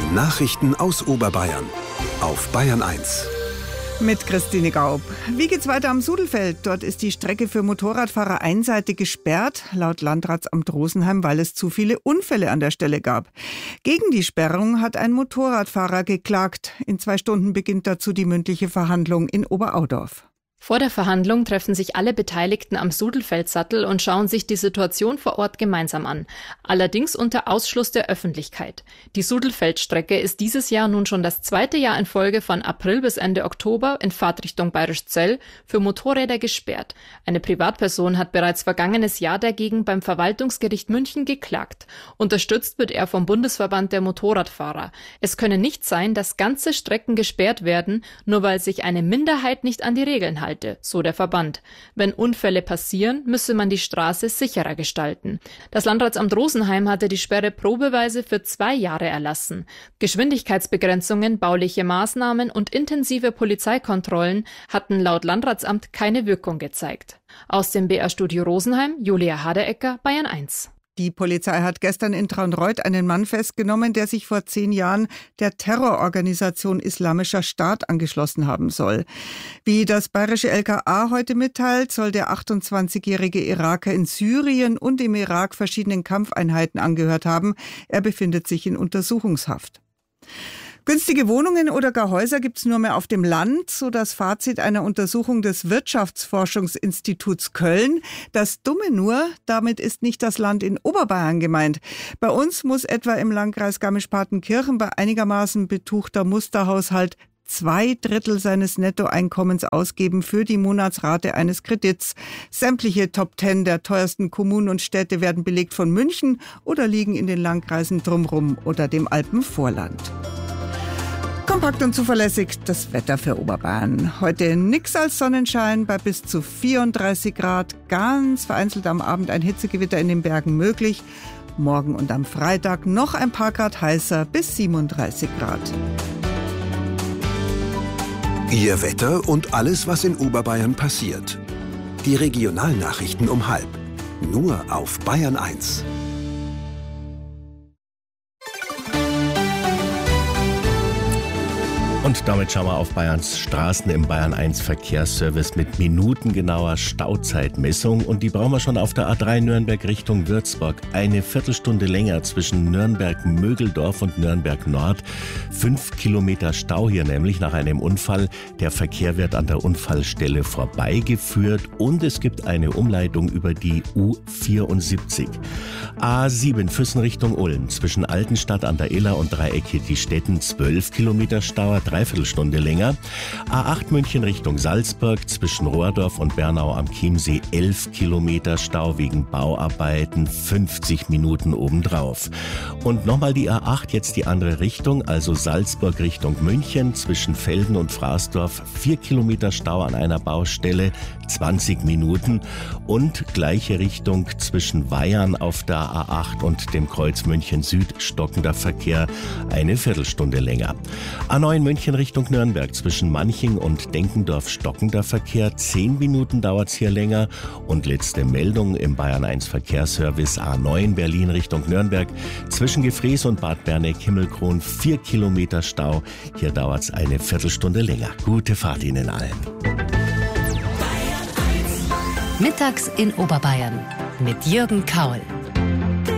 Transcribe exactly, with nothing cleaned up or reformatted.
Nachrichten aus Oberbayern auf Bayern eins. Mit Christine Gaub. Wie geht's weiter am Sudelfeld? Dort ist die Strecke für Motorradfahrer einseitig gesperrt, laut Landratsamt Rosenheim, weil es zu viele Unfälle an der Stelle gab. Gegen die Sperrung hat ein Motorradfahrer geklagt. In zwei Stunden beginnt dazu die mündliche Verhandlung in Oberaudorf. Vor der Verhandlung treffen sich alle Beteiligten am Sudelfeldsattel und schauen sich die Situation vor Ort gemeinsam an. Allerdings unter Ausschluss der Öffentlichkeit. Die Sudelfeldstrecke ist dieses Jahr nun schon das zweite Jahr in Folge von April bis Ende Oktober in Fahrtrichtung Bayerischzell für Motorräder gesperrt. Eine Privatperson hat bereits vergangenes Jahr dagegen beim Verwaltungsgericht München geklagt. Unterstützt wird er vom Bundesverband der Motorradfahrer. Es könne nicht sein, dass ganze Strecken gesperrt werden, nur weil sich eine Minderheit nicht an die Regeln hält. So der Verband. Wenn Unfälle passieren, müsse man die Straße sicherer gestalten. Das Landratsamt Rosenheim hatte die Sperre probeweise für zwei Jahre erlassen. Geschwindigkeitsbegrenzungen, bauliche Maßnahmen und intensive Polizeikontrollen hatten laut Landratsamt keine Wirkung gezeigt. Aus dem B R-Studio Rosenheim, Julia Haderecker, Bayern eins. Die Polizei hat gestern in Traunreut einen Mann festgenommen, der sich vor zehn Jahren der Terrororganisation Islamischer Staat angeschlossen haben soll. Wie das bayerische L K A heute mitteilt, soll der achtundzwanzigjährige Iraker in Syrien und im Irak verschiedenen Kampfeinheiten angehört haben. Er befindet sich in Untersuchungshaft. Günstige Wohnungen oder gar Häuser gibt's nur mehr auf dem Land, so das Fazit einer Untersuchung des Wirtschaftsforschungsinstituts Köln. Das Dumme nur, damit ist nicht das Land in Oberbayern gemeint. Bei uns muss etwa im Landkreis Garmisch-Partenkirchen bei einigermaßen betuchter Musterhaushalt zwei Drittel seines Nettoeinkommens ausgeben für die Monatsrate eines Kredits. Sämtliche Top Ten der teuersten Kommunen und Städte werden belegt von München oder liegen in den Landkreisen drumrum oder dem Alpenvorland. Kompakt und zuverlässig das Wetter für Oberbayern. Heute nix als Sonnenschein bei bis zu vierunddreißig Grad. Ganz vereinzelt am Abend ein Hitzegewitter in den Bergen möglich. Morgen und am Freitag noch ein paar Grad heißer bis siebenunddreißig Grad. Ihr Wetter und alles, was in Oberbayern passiert. Die Regionalnachrichten um halb. Nur auf Bayern eins. Und damit schauen wir auf Bayerns Straßen im Bayern eins Verkehrsservice mit minutengenauer Stauzeitmessung. Und die brauchen wir schon auf der A drei Nürnberg Richtung Würzburg. Eine Viertelstunde länger zwischen Nürnberg-Mögeldorf und Nürnberg-Nord. Fünf Kilometer Stau hier nämlich nach einem Unfall. Der Verkehr wird an der Unfallstelle vorbeigeführt und es gibt eine Umleitung über die U vierundsiebzig. A sieben Füssen Richtung Ulm zwischen Altenstadt an der Iller und Dreiecke die Städten. Zwölf Kilometer Stau, Dreiviertelstunde länger. A acht München Richtung Salzburg zwischen Rohrdorf und Bernau am Chiemsee elf Kilometer Stau wegen Bauarbeiten, fünfzig Minuten obendrauf. Und nochmal die A acht, jetzt die andere Richtung, also Salzburg Richtung München zwischen Velden und Fraßdorf vier Kilometer Stau an einer Baustelle, zwanzig Minuten. Und gleiche Richtung zwischen Weyarn auf der A acht und dem Kreuz München Süd stockender Verkehr, eine Viertelstunde länger. A neun München Richtung Nürnberg zwischen Manching und Denkendorf stockender Verkehr. Zehn Minuten dauert's hier länger. Und letzte Meldung im Bayern eins Verkehrsservice A neun Berlin Richtung Nürnberg zwischen Gefrees und Bad Berneck-Himmelkron vier Kilometer Stau. Hier dauert's eine Viertelstunde länger. Gute Fahrt Ihnen allen. Mittags in Oberbayern mit Jürgen Kaul.